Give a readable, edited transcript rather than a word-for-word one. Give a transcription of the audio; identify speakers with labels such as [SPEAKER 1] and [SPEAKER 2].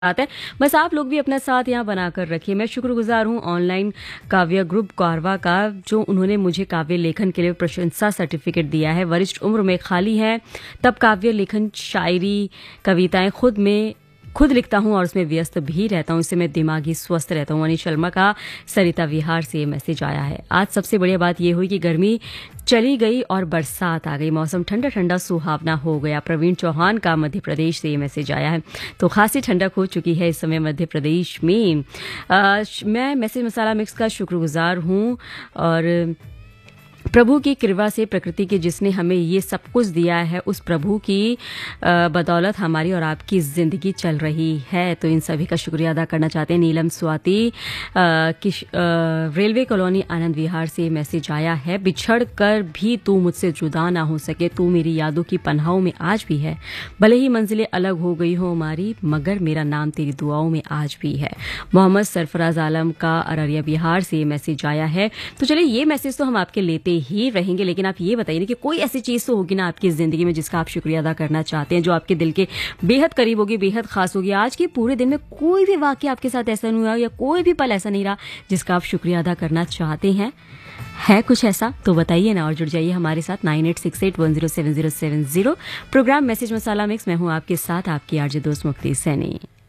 [SPEAKER 1] है। बस आप लोग भी अपना साथ यहाँ बनाकर रखिए। मैं शुक्रगुजार हूँ ऑनलाइन काव्य ग्रुप कारवा का, जो उन्होंने मुझे काव्य लेखन के लिए प्रशंसा सर्टिफिकेट दिया है। वरिष्ठ उम्र में खाली है, तब काव्य लेखन, शायरी, कविताएं खुद लिखता हूँ और उसमें व्यस्त भी रहता हूँ। इससे मैं दिमागी स्वस्थ रहता हूँ। अनिश शर्मा का सरिता विहार से ये मैसेज आया है। आज सबसे बढ़िया बात ये हुई कि गर्मी चली गई और बरसात आ गई, मौसम ठंडा ठंडा सुहावना हो गया। प्रवीण चौहान का मध्य प्रदेश से ये मैसेज आया है। तो खासी ठंडक हो चुकी है इस समय मध्य प्रदेश में। मैं मैसेज मसाला मिक्स का शुक्रगुजार हूँ और प्रभु की कृपा से, प्रकृति के जिसने हमें ये सब कुछ दिया है, उस प्रभु की बदौलत हमारी और आपकी ज़िंदगी चल रही है। तो इन सभी का शुक्रिया अदा करना चाहते हैं। नीलम स्वाति रेलवे कॉलोनी आनंद विहार से मैसेज आया है। बिछड़ कर भी तू मुझसे जुदा ना हो सके, तू मेरी यादों की पन्हाओं में आज भी है। भले ही मंजिलें अलग हो गई हो हमारी, मगर मेरा नाम तेरी दुआओं में आज भी है। मोहम्मद सरफराज आलम का अररिया बिहार से मैसेज आया है। तो चलिए, ये मैसेज तो हम आपके लेते ही रहेंगे, लेकिन आप ये बताइए कि कोई ऐसी चीज तो होगी ना आपकी जिंदगी में जिसका आप शुक्रिया अदा करना चाहते हैं, जो आपके दिल के बेहद करीब होगी, बेहद खास होगी। आज के पूरे दिन में कोई भी वाक्य आपके साथ ऐसा नहीं हुआ या कोई भी पल ऐसा नहीं रहा जिसका आप शुक्रिया अदा करना चाहते हैं? है कुछ ऐसा तो बताइए ना और जुड़ जाइए हमारे साथ 9868107070। प्रोग्राम मैसेज मसाला मिक्स, मैं हूं आपके साथ, आपकी आरजे दोस्त मुक्ति सैनी।